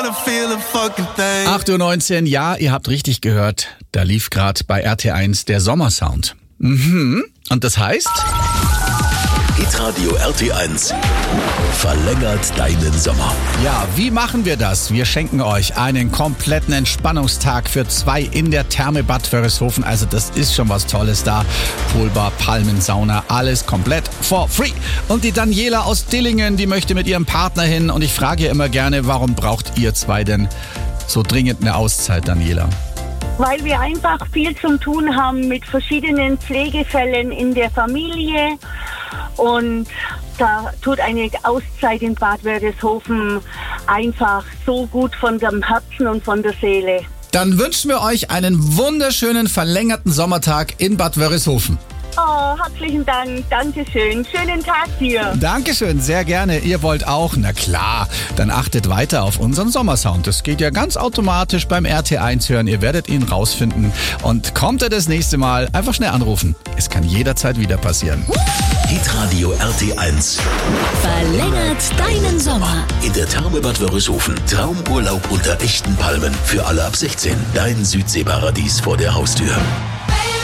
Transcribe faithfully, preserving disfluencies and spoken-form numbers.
acht Uhr neunzehn, ja, ihr habt richtig gehört. Da lief gerade bei R T eins der Sommersound. Mhm. Und das heißt? Hitradio R T eins verlängert deinen Sommer. Ja, wie machen wir das? Wir schenken euch einen kompletten Entspannungstag für zwei in der Therme Bad Wörishofen. Also das ist schon was Tolles da. Poolbar, Palmensauna, alles komplett for free. Und die Daniela aus Dillingen, die möchte mit ihrem Partner hin. Und ich frage ihr immer gerne, warum braucht ihr zwei denn so dringend eine Auszeit, Daniela? Weil wir einfach viel zum tun haben mit verschiedenen Pflegefällen in der Familie. Und da tut eine Auszeit in Bad Wörishofen einfach so gut von dem Herzen und von der Seele. Dann wünschen wir euch einen wunderschönen verlängerten Sommertag in Bad Wörishofen. Oh, herzlichen Dank. Dankeschön. Schönen Tag dir. Dankeschön, sehr gerne. Ihr wollt auch? Na klar. Dann achtet weiter auf unseren Sommersound. Das geht ja ganz automatisch beim R T eins hören. Ihr werdet ihn rausfinden. Und kommt er das nächste Mal, einfach schnell anrufen. Es kann jederzeit wieder passieren. Hitradio R T eins verlängert deinen Sommer. In der Therme Bad Wörishofen. Traumurlaub unter echten Palmen. Für alle ab sechzehn. Dein Südseeparadies vor der Haustür.